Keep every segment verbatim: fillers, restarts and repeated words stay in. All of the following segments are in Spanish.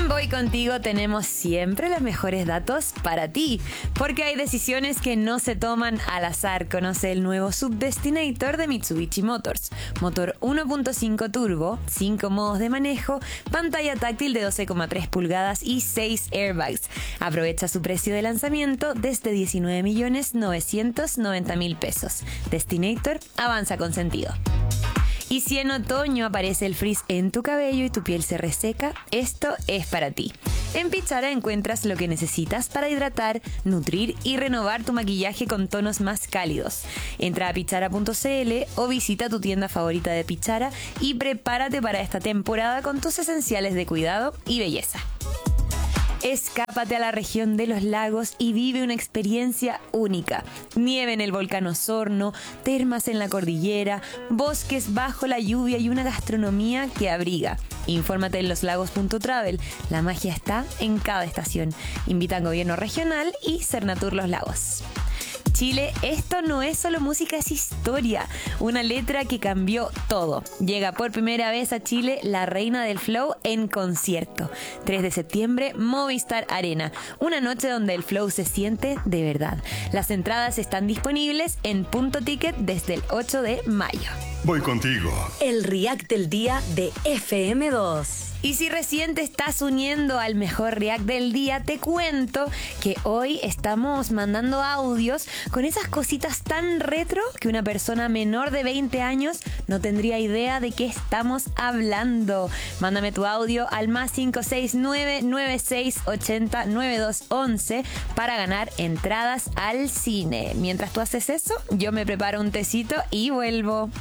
Voy Contigo tenemos siempre los mejores datos para ti, porque hay decisiones que no se toman al azar. Conoce el nuevo Subdestinator de Mitsubishi Motors. Motor uno punto cinco turbo, cinco modos de manejo, pantalla táctil de doce coma tres pulgadas y seis airbags. Aprovecha su precio de lanzamiento desde diecinueve millones novecientos noventa mil pesos. Destinator avanza con sentido. Y si en otoño aparece el frizz en tu cabello y tu piel se reseca, esto es para ti. En Pichara encuentras lo que necesitas para hidratar, nutrir y renovar tu maquillaje con tonos más cálidos. Entra a pichara punto c l o visita tu tienda favorita de Pichara y prepárate para esta temporada con tus esenciales de cuidado y belleza. Escápate a la región de los lagos y vive una experiencia única. Nieve en el volcán Osorno, termas en la cordillera, bosques bajo la lluvia y una gastronomía que abriga. Infórmate en loslagos punto travel. La magia está en cada estación. Invitan Gobierno Regional y Cernatur Los Lagos. Chile, esto no es solo música, es historia. Una letra que cambió todo. Llega por primera vez a Chile la Reina del Flow en concierto. tres de septiembre, Movistar Arena. Una noche donde el flow se siente de verdad. Las entradas están disponibles en Punto Ticket desde el ocho de mayo. Voy contigo. El React del día de F M dos. Y si recién te estás uniendo al mejor React del día, te cuento que hoy estamos mandando audios con esas cositas tan retro que una persona menor de veinte años no tendría idea de qué estamos hablando. Mándame tu audio al más cinco seis nueve nueve seis ocho cero nueve dos once para ganar entradas al cine. Mientras tú haces eso, yo me preparo un tecito y vuelvo.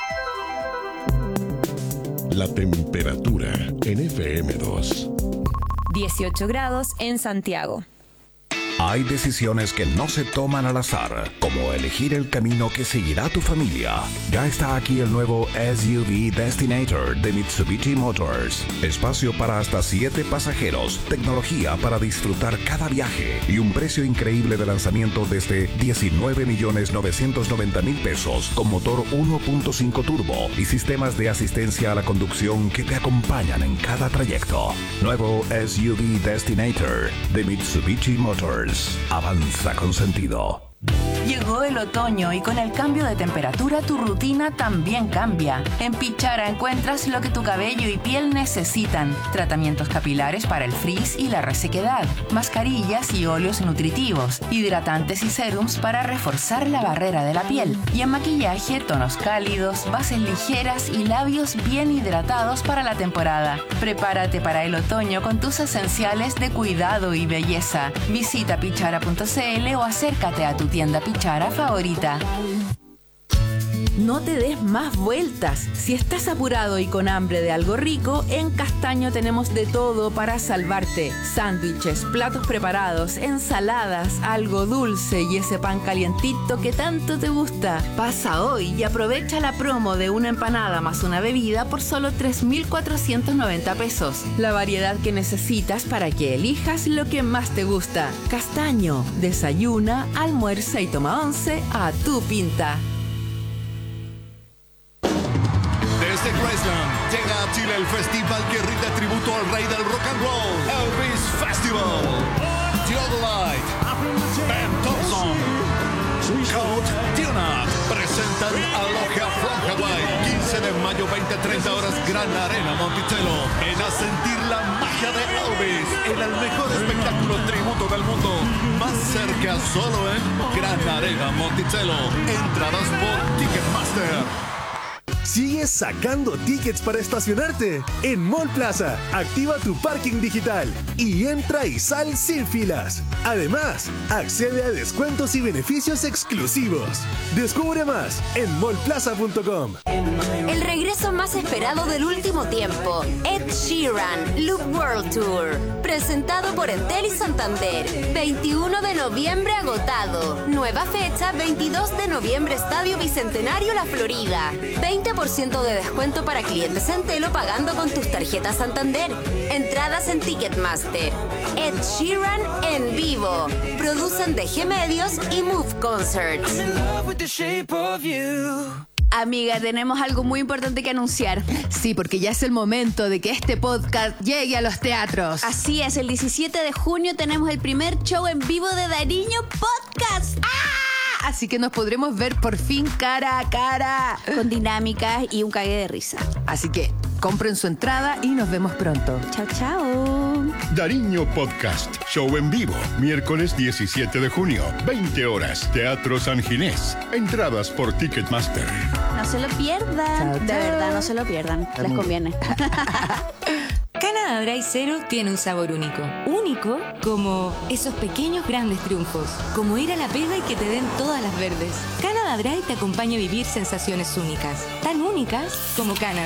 La temperatura en F M dos. dieciocho grados en Santiago. Hay decisiones que no se toman al azar, como elegir el camino que seguirá tu familia. Ya está aquí el nuevo S U V Destinator de Mitsubishi Motors. Espacio para hasta siete pasajeros, tecnología para disfrutar cada viaje y un precio increíble de lanzamiento desde diecinueve millones novecientos noventa mil pesos con motor uno punto cinco turbo y sistemas de asistencia a la conducción que te acompañan en cada trayecto. Nuevo S U V Destinator de Mitsubishi Motors. Avanza con sentido. Llegó el otoño y con el cambio de temperatura tu rutina también cambia. En Pichara encuentras lo que tu cabello y piel necesitan. Tratamientos capilares para el frizz y la resequedad. Mascarillas y óleos nutritivos. Hidratantes y serums para reforzar la barrera de la piel. Y en maquillaje, tonos cálidos, bases ligeras y labios bien hidratados para la temporada. Prepárate para el otoño con tus esenciales de cuidado y belleza. Visita pichara punto c l o acércate a tu tienda Pichara favorita. No te des más vueltas. Si estás apurado y con hambre de algo rico, en Castaño tenemos de todo para salvarte. Sándwiches, platos preparados, ensaladas, algo dulce y ese pan calientito que tanto te gusta. Pasa hoy y aprovecha la promo de una empanada más una bebida por solo tres mil cuatrocientos noventa pesos. La variedad que necesitas para que elijas lo que más te gusta. Castaño, desayuna, almuerza y toma once a tu pinta. Desde Graceland llega a Chile el festival que rinde tributo al rey del rock and roll, Elvis Festival. Theodolite, Ben Thompson, Code Tunat presentan Aloha from Hawaii. quince de mayo, veinte a treinta horas, Gran Arena Monticello. Ven a sentir la magia de Elvis en el mejor espectáculo tributo del mundo. Más cerca solo en Gran Arena Monticello. Entradas por Ticketmaster. Sigues sacando tickets para estacionarte. En Mall Plaza, activa tu parking digital y entra y sal sin filas. Además, accede a descuentos y beneficios exclusivos. Descubre más en mall plaza punto com. El regreso más esperado del último tiempo. Ed Sheeran, Loop World Tour. Presentado por Entel y Santander. veintiuno de noviembre agotado. Nueva fecha, veintidós de noviembre, Estadio Bicentenario, La Florida. veinte por ciento de descuento para clientes Entel o pagando con tus tarjetas Santander. Entradas en Ticketmaster. Ed Sheeran en vivo. Producen D G Medios y Move Concerts. Amiga, tenemos algo muy importante que anunciar. Sí, porque ya es el momento de que este podcast llegue a los teatros. Así es, el diecisiete de junio tenemos el primer show en vivo de Dariño Podcast. ¡Ah! Así que nos podremos ver por fin cara a cara. Con dinámicas y un cague de risa. Así que compren su entrada y nos vemos pronto. Chao, chao. Dariño Podcast, show en vivo, miércoles diecisiete de junio, veinte horas, Teatro San Ginés. Entradas por Ticketmaster. No se lo pierdan. Chao, de chao. verdad, no se lo pierdan. Les conviene. Canada Dry Zero tiene un sabor único. Único como esos pequeños grandes triunfos. Como ir a la pega y que te den todas las verdes. Canada Dry te acompaña a vivir sensaciones únicas. Tan únicas como Canada.